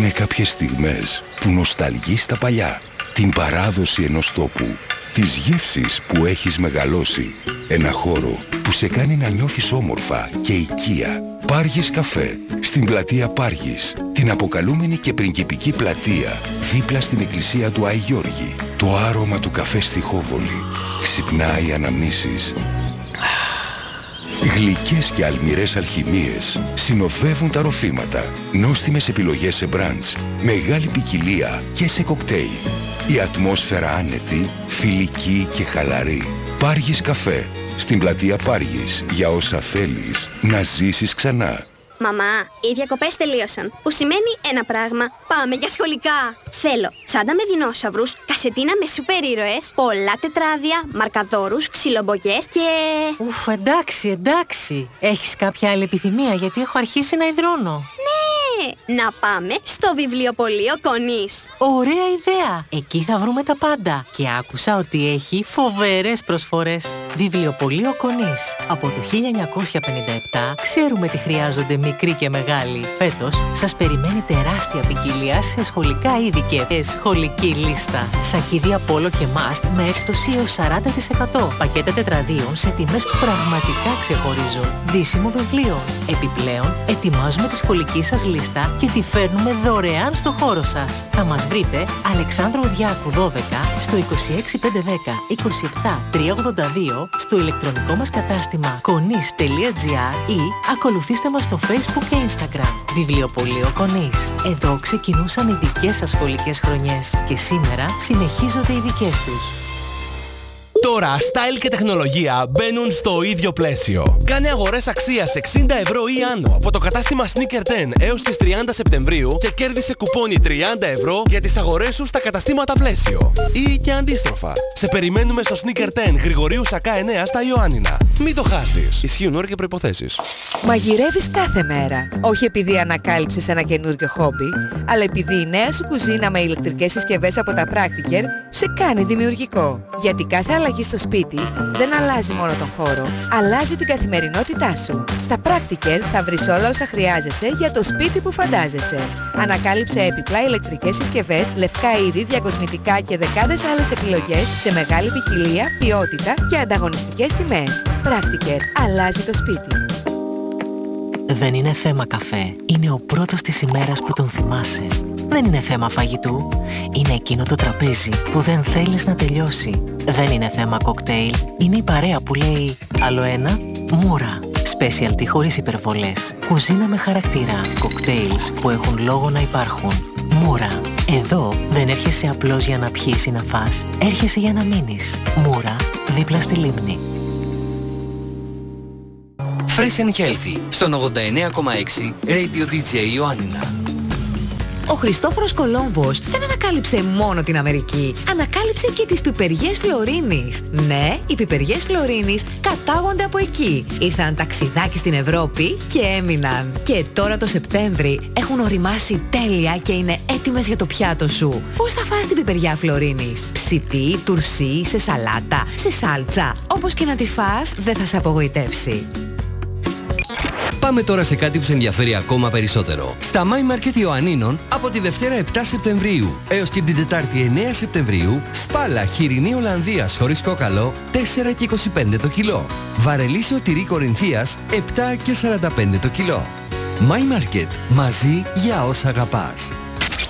κάποιες στιγμές που νοσταλγείς τα παλιά, την παράδοση ενός τόπου, τις γεύσεις που έχεις μεγαλώσει, ένα χώρο που σε κάνει να νιώθεις όμορφα και οικία. Πάργης Καφέ, στην πλατεία Πάργης, την αποκαλούμενη και πριγκιπική πλατεία, δίπλα στην εκκλησία του Άι Γιώργη. Το άρωμα του καφέ στη Χόβολη ξυπνάει αναμνήσεις. Γλυκές και αλμυρές αλχημίες συνοδεύουν τα ροφήματα. Νόστιμες επιλογές σε μπραντς, μεγάλη ποικιλία και σε κοκτέιλ. Η ατμόσφαιρα άνετη, φιλική και χαλαρή. Πάργης Καφέ, στην πλατεία Πάργης, για όσα θέλεις να ζήσεις ξανά. Μαμά, οι διακοπές τελείωσαν. Που σημαίνει ένα πράγμα. Πάμε για σχολικά. Θέλω τσάντα με δεινόσαυρους, κασετίνα με σούπερ ήρωες, πολλά τετράδια, μαρκαδόρους, ξυλομπογιές και... Ουφ, εντάξει. Έχεις κάποια άλλη επιθυμία, γιατί έχω αρχίσει να υδρώνω. Ναι, να πάμε στο βιβλιοπωλείο Κονής. Ωραία ιδέα. Εκεί θα βρούμε τα πάντα. Και άκουσα ότι έχει φοβερές προσφορές. Βιβλιοπωλείο Κονής. Από το 1957 ξέρουμε τι χρειάζονται μικροί και μεγάλοι. Φέτος σας περιμένει τεράστια ποικιλία σε σχολικά είδη και σχολική λίστα. Σακίδια Πόλο και Must με έκπτωση έως 40%. Πακέτα τετραδίων σε τιμές που πραγματικά ξεχωρίζουν. Ντύσιμο βιβλίο. Επιπλέον, ετοιμάζουμε τη σχολική σας λίστα και τη φέρνουμε δωρεάν στο χώρο σας. Θα μας βρείτε Αλεξάνδρου Διάκου 12 στο 26510 27382 στο ηλεκτρονικό μας κατάστημα konis.gr ή ακολουθήστε μας στο Facebook και Instagram. Βιβλιοπωλείο Κονής. Εδώ ξεκινούσαν οι δικές σας σχολικές χρονιές και σήμερα συνεχίζονται οι δικές τους. Τώρα, style και τεχνολογία μπαίνουν στο ίδιο πλαίσιο. Κάνε αγορές αξίας 60 ευρώ ή άνω από το κατάστημα Sneaker 10 έως τις 30 Σεπτεμβρίου και κέρδισε κουπόνι 30 ευρώ για τις αγορές σου στα καταστήματα Πλαίσιο. Ή και αντίστροφα. Σε περιμένουμε στο Sneaker 10 Γρηγορίου Σακά 9 στα Ιωάννινα. Μην το χάσεις. Ισχύουν όρια και προϋποθέσεις. Μαγειρεύεις κάθε μέρα. Όχι επειδή ανακάλυψες ένα καινούριο χόμπι, αλλά επειδή η νέα σου κουζίνα με ηλεκτρικές συσκευές από τα Practiker σε κάνει δημιουργικό. Γιατί κάθε αλλαγή στο σπίτι δεν αλλάζει μόνο τον χώρο, αλλάζει την καθημερινότητά σου. Στα Practiker θα βρεις όλα όσα χρειάζεσαι για το σπίτι που φαντάζεσαι. Ανακάλυψε έπιπλα, ηλεκτρικές συσκευές, λευκά είδη, διακοσμητικά και δεκάδες άλλες επιλογές σε μεγάλη ποικιλία, ποιότητα και ανταγωνιστικές τιμές. Practiker. Αλλάζει το σπίτι. Δεν είναι θέμα καφέ. Είναι ο πρώτος της ημέρας που τον θυμάσαι. Δεν είναι θέμα φαγητού. Είναι εκείνο το τραπέζι που δεν θέλεις να τελειώσει. Δεν είναι θέμα κοκτέιλ. Είναι η παρέα που λέει άλλο ένα, μούρα. Specialty χωρίς υπερβολές. Κουζίνα με χαρακτήρα. Κοκτέιλς που έχουν λόγο να υπάρχουν. Μούρα. Εδώ δεν έρχεσαι απλώς για να πιείς ή να φας. Έρχεσαι για να μείνεις. Μούρα, δίπλα στη λίμνη. Fresh and Healthy, στον 89,6 Radio DJ Ιωάννινα. Ο Χριστόφορος Κολόμβος δεν ανακάλυψε μόνο την Αμερική. Ανακάλυψε και τις πιπεριές Φλωρίνης. Ναι, οι πιπεριές Φλωρίνης κατάγονται από εκεί. Ήρθαν ταξιδάκι στην Ευρώπη και έμειναν. Και τώρα το Σεπτέμβρη έχουν οριμάσει τέλεια και είναι έτοιμες για το πιάτο σου. Πώς θα φας την πιπεριά Φλωρίνης? Ψητή, τουρσί, σε σαλάτα, σε σάλτσα. Όπως και να τη φας, δεν θα σε απογοητεύσει. Πάμε τώρα σε κάτι που σε ενδιαφέρει ακόμα περισσότερο. Στα My Market Ιωαννίνων από τη Δευτέρα 7 Σεπτεμβρίου έως και την Τετάρτη 9 Σεπτεμβρίου σπάλα χοιρινή Ολλανδίας χωρίς κόκαλο 4,25 το κιλό. Βαρελίσιο τυρί Κορινθίας 7,45 το κιλό. My Market. Μαζί για όσα αγαπάς.